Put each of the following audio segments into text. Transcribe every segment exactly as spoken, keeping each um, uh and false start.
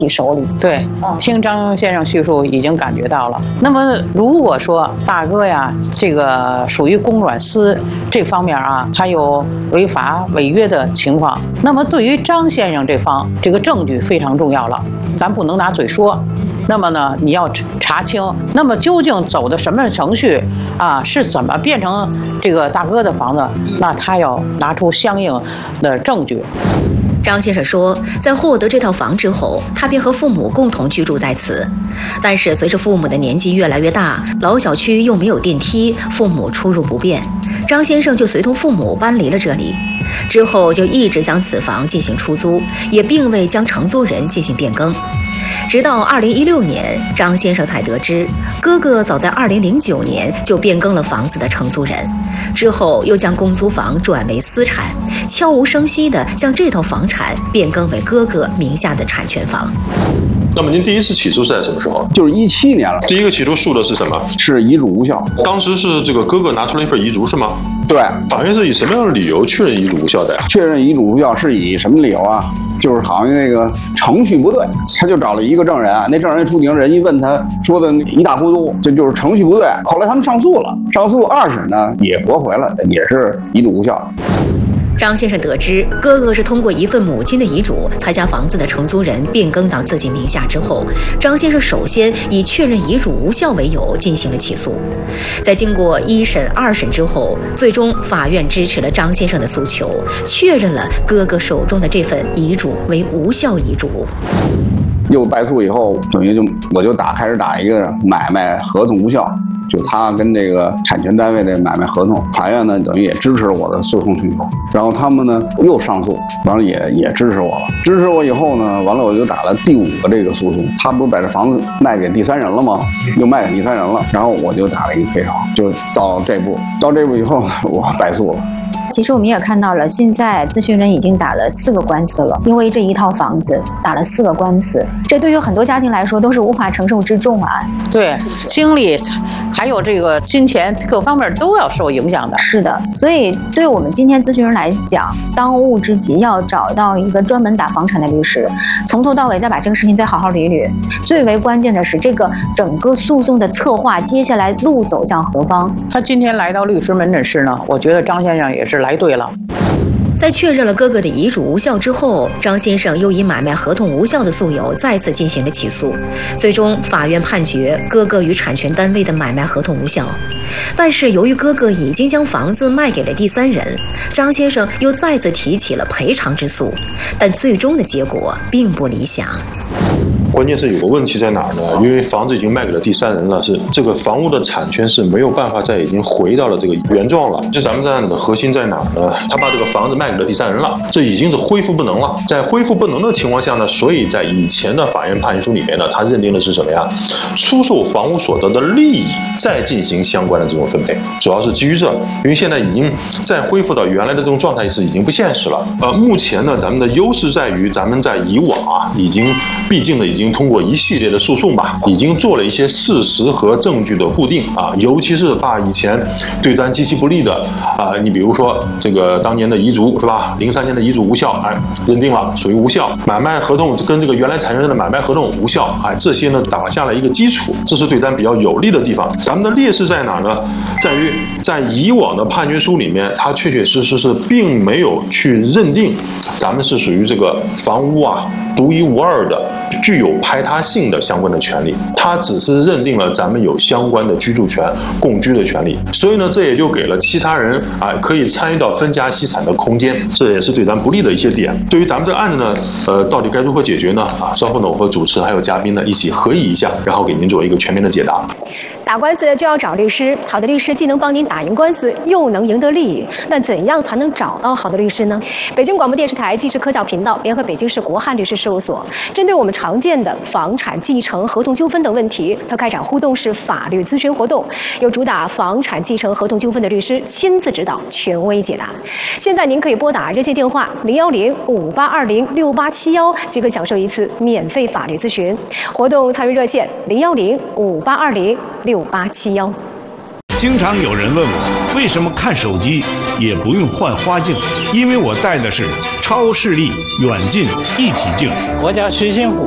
手里。 对，嗯、听张先生叙述已经感觉到了。那么如果说大哥呀，这个属于公软私这方面啊，他有违法违约的情况，那么对于张先生这方，这个证据非常重要了，咱不能拿嘴说。那么呢，你要查清，那么究竟走的什么程序啊？是怎么变成这个大哥的房子？那他要拿出相应的证据。 张先生说，在获得这套房之后，他便和父母共同居住在此。但是随着父母的年纪越来越大，老小区又没有电梯，父母出入不便，张先生就随同父母搬离了这里。之后就一直将此房进行出租，也并未将承租人进行变更。直到二零一六年，张先生才得知，哥哥早在二零零九年就变更了房子的承租人，之后又将公租房转为私产，悄无声息地将这套房产变更为哥哥名下的产权房。 那么您第一次起诉是在什么时候？ 就是一七年了。 第一个起诉诉的是什么？ 是遗嘱无效。 当时是这个哥哥拿出了一份遗嘱是吗？ 对。 法院是以什么样的理由确认遗嘱无效的呀？ 确认遗嘱无效是以什么理由啊？就是好像那个程序不对，他就找了一个证人啊，那证人出庭，人一问他说的一大糊涂，这就是程序不对。后来他们上诉了，上诉二审呢也驳回了，也是遗嘱无效。 张先生得知哥哥是通过一份母亲的遗嘱才将房子的承租人变更到自己名下之后，张先生首先以确认遗嘱无效为由进行了起诉。在经过一审、二审之后，最终法院支持了张先生的诉求，确认了哥哥手中的这份遗嘱为无效遗嘱。 又败诉以后，等于就我就打开始打一个买卖合同无效，就他跟这个产权单位的买卖合同，法院呢等于也支持我的诉讼请求，然后他们呢又上诉，完了也也支持我了，支持我以后呢，完了我就打了第五个这个诉讼，他不是把这房子卖给第三人了吗？又卖给第三人了，然后我就打了一个赔偿，就到这步，到这步以后我败诉了。 其实我们也看到了，现在咨询人已经打了四个官司了，因为这一套房子打了四个官司，这对于很多家庭来说都是无法承受之重啊。 对，精力还有这个金钱各方面都要受影响的。 是的，所以对我们今天咨询人来讲，当务之急要找到一个专门打房产的律师，从头到尾再把这个事情再好好捋捋。最为关键的是，这个整个诉讼的策划，接下来路走向何方？ 他今天来到律师门诊室呢，我觉得张先生也是来对了。 在确认了哥哥的遗嘱无效之后，张先生又以买卖合同无效的诉由再次进行了起诉，最终法院判决哥哥与产权单位的买卖合同无效。但是由于哥哥已经将房子卖给了第三人，张先生又再次提起了赔偿之诉，但最终的结果并不理想。 关键是有个问题在哪儿呢？因为房子已经卖给了第三人了，是这个房屋的产权是没有办法再已经回到了这个原状了。这咱们这案子的核心在哪儿呢？他把这个房子卖给了第三人了，这已经是恢复不能了。在恢复不能的情况下呢，所以在以前的法院判决书里面呢，他认定的是什么呀？出售房屋所得的利益再进行相关的这种分配，主要是基于这，因为现在已经再恢复到原来的这种状态是已经不现实了。呃，目前呢，咱们的优势在于咱们在以往啊，已经毕竟呢已经。已经通过一系列的诉讼吧，已经做了一些事实和证据的固定啊，尤其是把以前对咱极其不利的啊，你比如说这个当年的遗嘱是吧？零三年的遗嘱无效，哎，认定了属于无效，买卖合同跟这个原来产权人的买卖合同无效，哎，这些呢打下了一个基础，这是对咱比较有利的地方。咱们的劣势在哪呢？在于在以往的判决书里面，它确确实实是并没有去认定咱们是属于这个房屋啊独一无二的具有排他性的相关的权利，它只是认定了咱们有相关的居住权、共居的权利，所以呢，这也就给了其他人啊可以参与到分家析产的空间，这也是对咱不利的一些点。对于咱们这个案子呢，呃，到底该如何解决呢？啊，稍后呢，我和主持人还有嘉宾呢一起合议一下，然后给您做一个全面的解答。 打官司就要找律师，好的律师既能帮您打赢官司，又能赢得利益。那怎样才能找到好的律师呢？北京广播电视台纪实科教频道联合北京市国汉律师事务所，针对我们常见的房产继承、合同纠纷等问题，它开展互动式法律咨询活动，由主打房产继承合同纠纷的律师亲自指导，权威解答。现在您可以拨打热线电话零幺零五八二零六八七幺，即可享受一次免费法律咨询。活动参与热线零幺零五八二零六八七幺。 经常有人问我为什么看手机也不用换花镜，因为我戴的是超视力远近一体镜。 我叫徐新虎，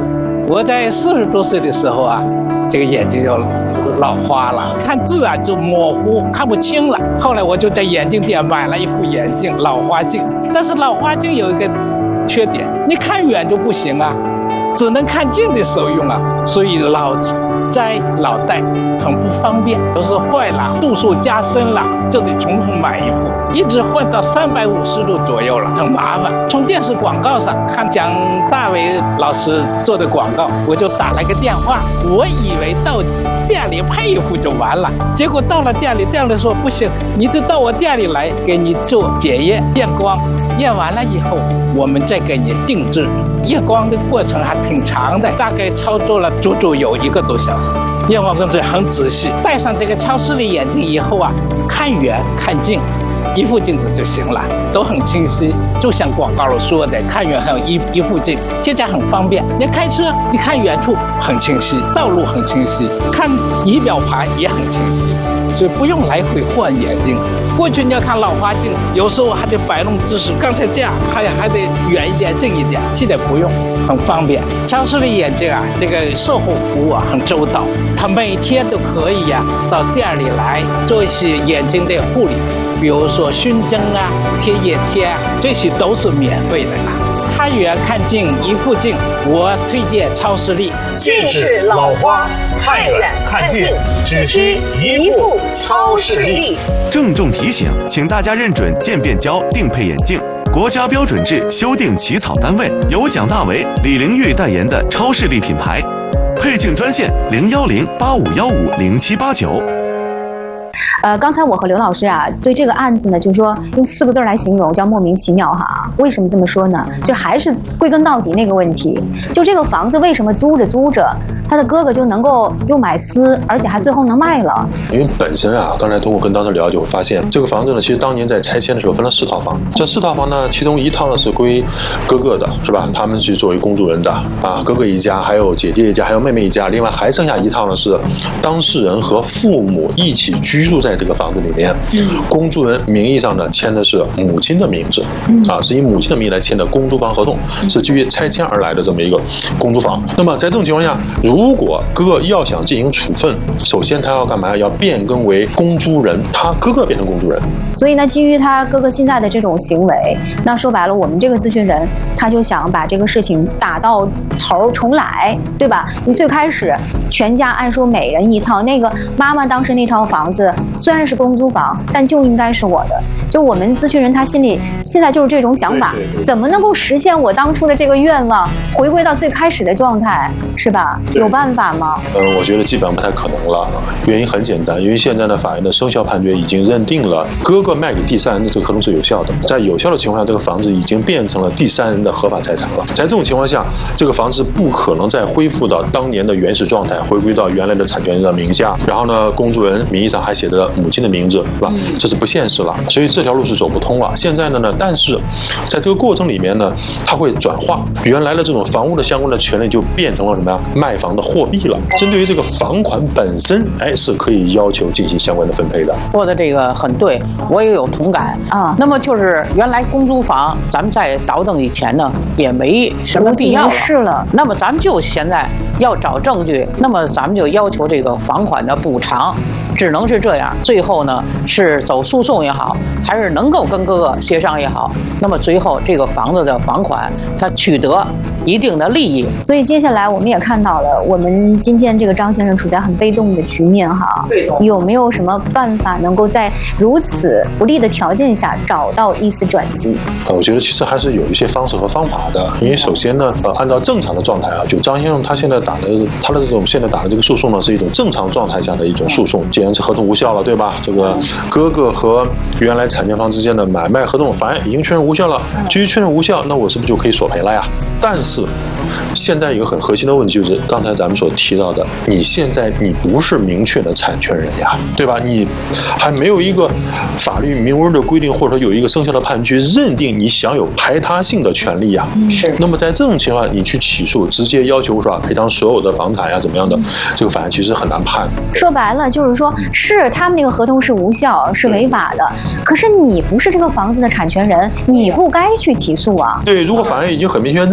我在四十多岁的时候啊，这个眼睛就老花了，看字啊就模糊，看不清了。后来我就在眼镜店买了一副眼镜，老花镜。但是老花镜有一个缺点，你看远就不行啊，只能看近的时候用啊，所以老摘老戴很不方便，都是坏了，度数加深了，就得重新买一副，一直换到三百五十度左右了，很麻烦。从电视广告上看蒋大为老师做的广告，我就打了个电话，我以为到店里配一副就完了，结果到了店里，店里说不行，你得到我店里来给你做检验验光，验完了以后我们再给你定制。验光的过程还挺长的，大概操作了足足有一个多小时。验光工作很仔细，戴上这个超视力眼镜以后啊，看远看近一副镜子就行了，都很清晰，就像广告里说的，看远还有一一副镜，现在很方便。你开车，你看远处很清晰，道路很清晰，看仪表盘也很清晰，所以不用来回换眼镜。过去你要看老花镜，有时候还得摆弄姿势，刚才这样还还得远一点近一点，现在不用，很方便。超视力眼镜啊，这个售后服务啊很周到，他每天都可以呀、啊、到店里来做一些眼睛的护理，比如说熏蒸啊、贴眼贴啊，这些都是免费的啦。看远看近一副镜，我推荐超视力。 近视老花，看远看近只需一副超视力。 郑重提醒，请大家认准渐变胶定配眼镜，国家标准制修订起草单位由蒋大为、李玲玉代言的超视力品牌。配镜专线零幺零八五幺五零七八九。 呃，刚才我和刘老师啊，对这个案子呢，就是说用四个字来形容，叫莫名其妙哈。为什么这么说呢？就还是归根到底那个问题，就这个房子为什么租着租着，他的哥哥就能够又买私，而且还最后能卖了？ 因为本身啊，刚才通过跟当时了解，我发现这个房子呢，其实当年在拆迁的时候分了四套房，这四套房呢，其中一套呢是归哥哥的，是吧？他们是作为公主人的啊，哥哥一家，还有姐姐一家，还有妹妹一家，另外还剩下一套呢是当事人和父母一起居住在这个房子里面，嗯、公租人名义上呢签的是母亲的名字，嗯、啊，是以母亲的名义来签的公租房合同，嗯、是基于拆迁而来的这么一个公租房。那么在这种情况下，如果哥哥要想进行处分，首先他要干嘛？要变更为公租人，他哥哥变成公租人。 所以呢，基于他哥哥现在的这种行为，那说白了，我们这个咨询人他就想把这个事情打到头重来，对吧？你最开始全家按说每人一套，那个妈妈当时那套房子虽然是公租房，但就应该是我的。就我们咨询人他心里现在就是这种想法，对对对，怎么能够实现我当初的这个愿望，回归到最开始的状态，是吧？有办法吗？ 嗯，我觉得基本上不太可能了。原因很简单，因为现在的法院的生效判决已经认定了哥哥卖给第三人的这个合同是有效的，在有效的情况下，这个房子已经变成了第三人的合法财产了。在这种情况下，这个房子不可能再恢复到当年的原始状态，回归到原来的产权人的名下，然后呢，公租人名义上还写着母亲的名字，是吧？嗯、这是不现实了，所以这条路是走不通了。现在呢呢，但是在这个过程里面呢，它会转化原来的这种房屋的相关的权利就变成了什么呀？卖房的货币了。针对于这个房款本身，哎，是可以要求进行相关的分配的。 说的这个很对，我也有同感啊。那么就是原来公租房，咱们在倒腾以前呢，也没什么必要了。 是了。 那么咱们就现在要找证据，那么咱们就要求这个房款的补偿，只能是这样。最后呢，是走诉讼也好，还是能够跟哥哥协商也好，那么最后这个房子的房款它取得一定的利益。 所以接下来我们也看到了，我们今天这个张先生处在很被动的局面哈。被动。有没有什么办法能够在如此不利的条件下找到一丝转机？ 我觉得其实还是有一些方式和方法的。因为首先呢，呃，按照正常的状态啊，就张先生他现在打的他的这种现在打的这个诉讼呢，是一种正常状态下的一种诉讼。既然是合同无效了，对吧？这个哥哥和原来产权方之间的买卖合同，法院已经确认无效了。基于确认无效，那我是不是就可以索赔了呀？但是现在一个很核心的问题就是刚才咱们所提到的，你现在你不是明确的产权人呀，对吧？你还没有一个法律明文的规定，或者说有一个生效的判决认定你享有排他性的权利呀。是。那么在这种情况下，你去起诉，直接要求说赔偿所有的房产呀，怎么样的，这个法院其实很难判。 说白了就是说，是他们那个合同是无效，是违法的，可是你不是这个房子的产权人，你不该去起诉啊。 对，如果法院已经很明确认定了你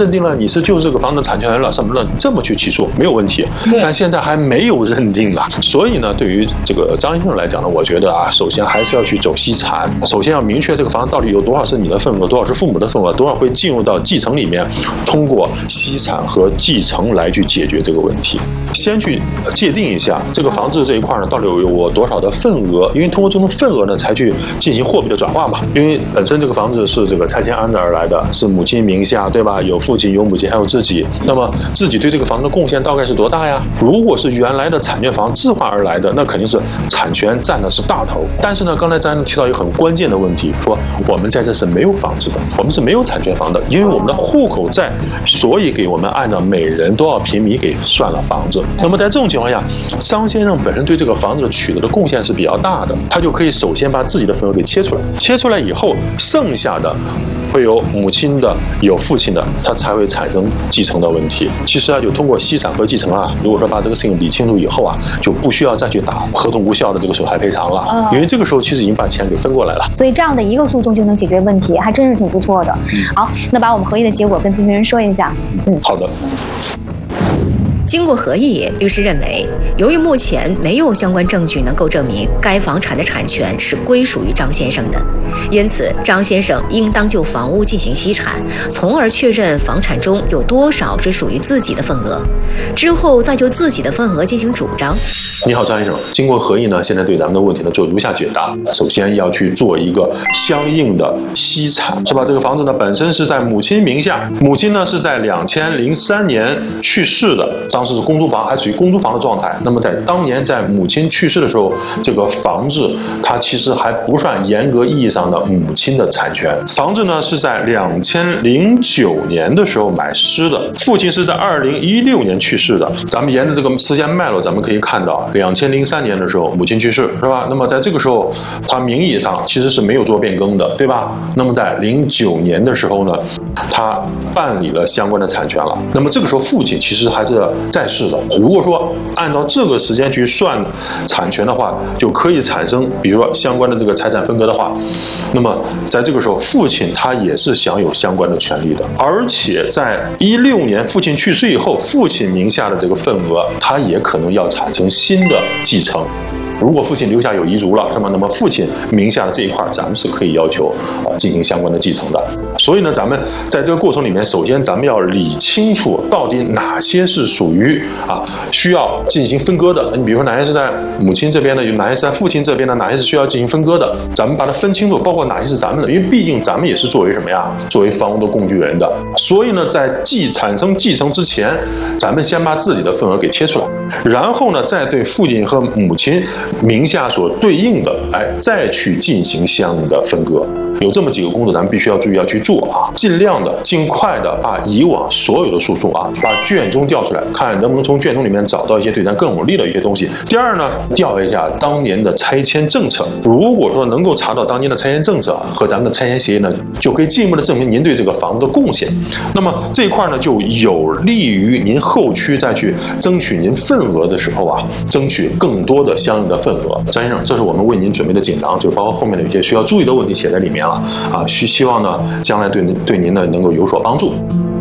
是就是这个房子产权人了什么的，这么去起诉没有问题。但现在还没有认定了，所以呢，对于这个张先生来讲呢，我觉得啊，首先还是要去走析产，首先要明确这个房子到底有多少是你的份额，多少是父母的份额，多少会进入到继承里面，通过析产和继承来去解决这个问题。先去界定一下这个房子这一块呢，到底有我多少的份额，因为通过这种份额呢，才去进行货币的转化嘛。因为本身这个房子是这个拆迁安置而来的，是母亲名下，对吧？有父亲，有母亲，还有自己。那么自己对这个房子的贡献大概是多大呀？如果是原来的产权房置换而来的，那肯定是产权占的是大头。但是呢，刚才咱提到一个很关键的问题，说我们在这是没有房子的，我们是没有产权房的，因为我们的户口在，所以给我们按照每人多少平米给算了房子。那么在这种情况下，张先生本身对这个房子的取得的贡献是比较大的，他就可以首先把自己的份额给切出来，切出来以后，剩下的会有母亲的，有父亲的，他才会产生继承的问题。其实啊，就通过析产和继承啊，如果说把这个事情理清楚以后啊，就不需要再去打合同无效的这个损害赔偿了，哦、因为这个时候其实已经把钱给分过来了。 所以这样的一个诉讼就能解决问题，还真是挺不错的。嗯、好，那把我们合议的结果跟咨询人说一下。 嗯，好的。 经过合议，律师认为，由于目前没有相关证据能够证明该房产的产权是归属于张先生的，因此张先生应当就房屋进行析产，从而确认房产中有多少是属于自己的份额，之后再就自己的份额进行主张。 你好，张先生，经过合议呢，现在对咱们的问题呢做如下解答。首先要去做一个相应的析产，是吧？这个房子呢本身是在母亲名下，母亲呢是在两千零三年去世的。当时是公租房，还属于公租房的状态。那么在当年在母亲去世的时候，这个房子它其实还不算严格意义上的母亲的产权。房子呢是在两千零九年的时候买失的，父亲是在二零一六年去世的。咱们沿着这个时间脉络，咱们可以看到，两千零三年的时候母亲去世，是吧？那么在这个时候，他名义上其实是没有做变更的，对吧？那么在零九年的时候呢，他办理了相关的产权了。那么这个时候父亲其实还是在世的。如果说按照这个时间去算产权的话，就可以产生比如说相关的这个财产分割的话，那么在这个时候父亲他也是享有相关的权利的。而且在一六年父亲去世以后，父亲名下的这个份额他也可能要产生新的继承。如果父亲留下有遗嘱了，是吗？那么父亲名下的这一块，咱们是可以要求啊、呃、进行相关的继承的。所以呢，咱们在这个过程里面，首先咱们要理清楚到底哪些是属于啊需要进行分割的。你比如说哪些是在母亲这边的，有哪些是在父亲这边的，哪些是需要进行分割的，咱们把它分清楚。包括哪些是咱们的，因为毕竟咱们也是作为什么呀？作为房屋的工具人的。所以呢，在继产生继承之前，咱们先把自己的份额给切出来，然后呢，再对父亲和母亲名下所对应的，哎，再去进行相应的分割。有这么几个工作，咱们必须要注意要去做啊，尽量的、尽快的把以往所有的诉讼啊，把卷宗调出来，看能不能从卷宗里面找到一些对咱更有利的一些东西。第二呢，调一下当年的拆迁政策，如果说能够查到当年的拆迁政策和咱们的拆迁协议呢，就可以进一步的证明您对这个房子的贡献。那么这一块呢，就有利于您后期再去争取您份额的时候啊，争取更多的相应的份额。张先生，这是我们为您准备的锦囊，就包括后面的一些需要注意的问题写在里面了。啊，希希望呢，将来对您对您呢能够有所帮助。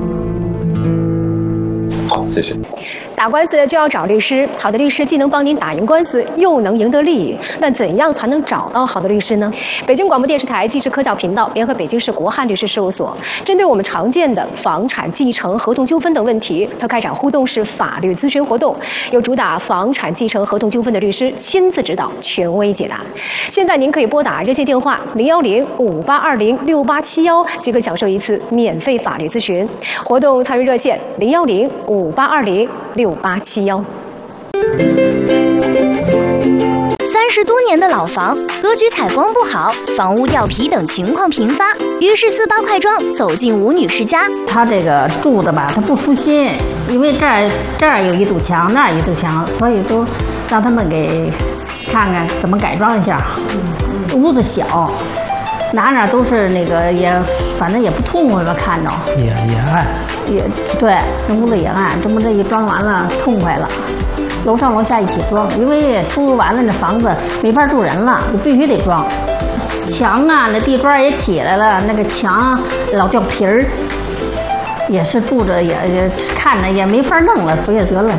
好，谢谢。 打官司就要找律师，好的律师既能帮您打赢官司，又能赢得利益。那怎样才能找到好的律师呢？北京广播电视台纪实科教频道联合北京市国汉律师事务所，针对我们常见的房产继承、合同纠纷等问题，它开展互动式法律咨询活动，由主打房产继承、合同纠纷的律师亲自指导，权威解答。现在您可以拨打热线电话零幺零五八二零六八七幺，即可享受一次免费法律咨询。活动参与热线零幺零五八二零六八七幺。 三十多年的老房，格局采光不好，房屋掉皮等情况频发，于是四八快装走进吴女士家。 她这个住的吧，她不舒心，因为这儿这儿有一堵墙，那儿有一堵墙，所以都让他们给看看怎么改装一下。屋子小，哪哪都是那个也，反正也不痛快吧，看着也也暗， 也对，这屋子也暗，这么这一装完了痛快了。楼上楼下一起装，因为出租完了这房子没法住人了，就必须得装。墙啊，那地砖也起来了，那个墙老掉皮儿， 也是住着也也看着也没法弄了，所以得了。